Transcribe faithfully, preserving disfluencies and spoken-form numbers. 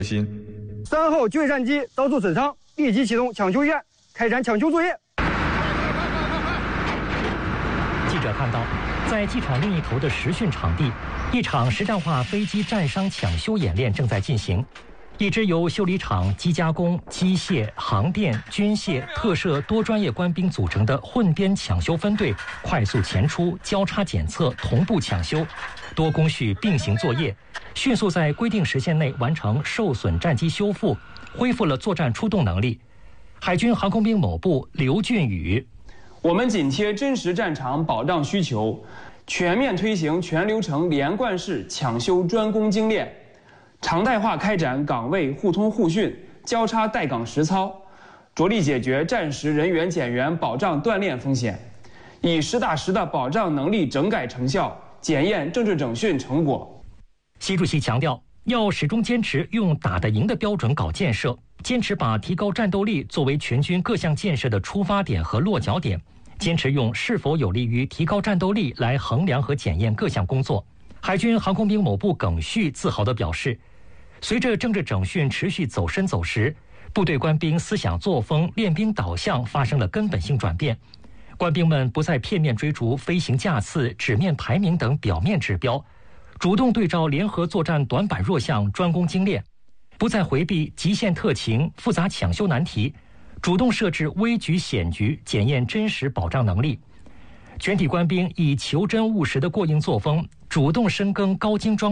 心。 三号军战机遭受损伤，立即启动抢修预案，开展抢修作业。 记者看到，在机场另一头的实训场地，一场实战化飞机战伤抢修演练正在进行。一支由修理厂、机加工、机械、航电、军械、特摄多专业官兵组成的混编抢修分队，快速前出，交叉检测，同步抢修，多工序并行作业，迅速在规定时限内完成受损战机修复，恢复了作战出动能力。海军航空兵某部刘俊宇： 我们紧贴真实战场保障需求，全面推行全流程连贯式抢修专攻精练，常态化开展岗位互通互训、交叉带岗实操，着力解决战时人员减员保障断链风险，以实打实的保障能力整改成效，检验政治整训成果。 习主席强调，要始终坚持用打得赢的标准搞建设，坚持把提高战斗力作为全军各项建设的出发点和落脚点，坚持用是否有利于提高战斗力来衡量和检验各项工作。海军航空兵某部耿旭自豪地表示，随着政治整训持续走深走实，部队官兵思想作风、练兵导向发生了根本性转变。官兵们不再片面追逐飞行架次、纸面排名等表面指标，主动对照联合作战短板弱项专攻精练，不再回避极限特情、复杂抢修难题，主动设置危局险局，检验真实保障能力。全体官兵以求真务实的过硬作风，主动深耕高精装